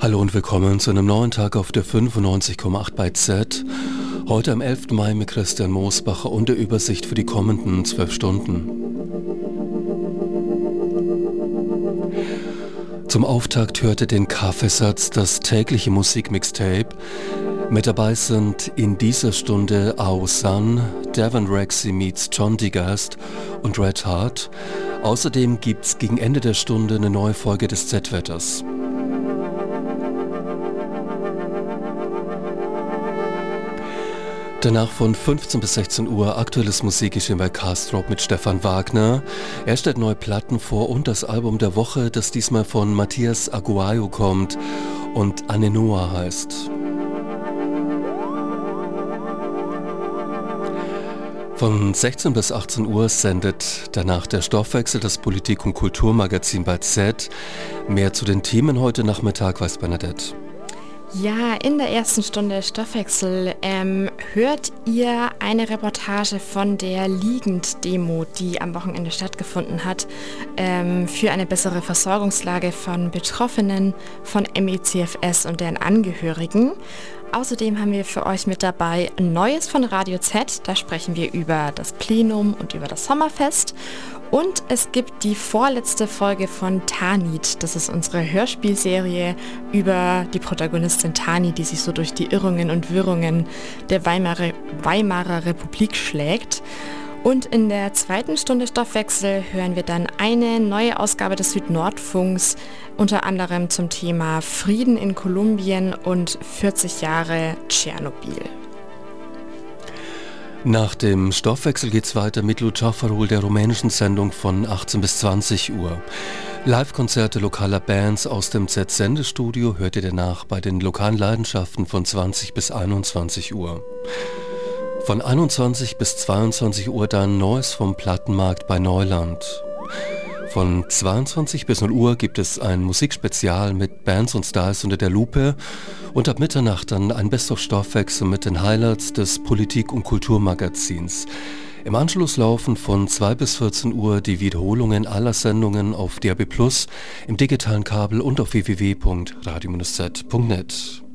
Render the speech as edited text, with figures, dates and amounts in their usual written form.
Hallo und willkommen zu einem neuen Tag auf der 95,8 bei Z. Heute am 11. Mai mit Christian Moosbacher und der Übersicht für die kommenden 12 Stunden. Zum Auftakt hörte den Kaffeesatz das tägliche Musikmixtape. Mit dabei sind in dieser Stunde Ao San, Devon Rexy meets John DeGast und Red Heart. Außerdem gibt's gegen Ende der Stunde eine neue Folge des Z-Wetters. Danach von 15 bis 16 Uhr aktuelles Musikgeschehen bei Castrop mit Stefan Wagner. Er stellt neue Platten vor und das Album der Woche, das diesmal von Matthias Aguayo kommt und Anenoa heißt. Von 16 bis 18 Uhr sendet danach der Stoffwechsel das Politik- und Kulturmagazin bei Z. Mehr zu den Themen heute Nachmittag weiß Bernadette. Ja, in der ersten Stunde Stoffwechsel hört ihr eine Reportage von der Liegend-Demo, die am Wochenende stattgefunden hat, für eine bessere Versorgungslage von Betroffenen von MECFS und deren Angehörigen. Außerdem haben wir für euch mit dabei Neues von Radio Z, da sprechen wir über das Plenum und über das Sommerfest. Und es gibt die vorletzte Folge von Tanit. Das ist unsere Hörspielserie über die Protagonistin Tani, die sich so durch die Irrungen und Wirrungen der Weimarer Republik schlägt. Und in der zweiten Stunde Stoffwechsel hören wir dann eine neue Ausgabe des Südnordfunks, unter anderem zum Thema Frieden in Kolumbien und 40 Jahre Tschernobyl. Nach dem Stoffwechsel geht's weiter mit Luceafarul, der rumänischen Sendung von 18 bis 20 Uhr. Live-Konzerte lokaler Bands aus dem Z-Sendestudio hört ihr danach bei den lokalen Leidenschaften von 20 bis 21 Uhr. Von 21 bis 22 Uhr dann Neues vom Plattenmarkt bei Neuland. Von 22 bis 0 Uhr gibt es ein Musikspezial mit Bands und Styles unter der Lupe und ab Mitternacht dann ein Best-of-Stoffwechsel mit den Highlights des Politik- und Kulturmagazins. Im Anschluss laufen von 2 bis 14 Uhr die Wiederholungen aller Sendungen auf DAB+, im digitalen Kabel und auf www.radio-z.net.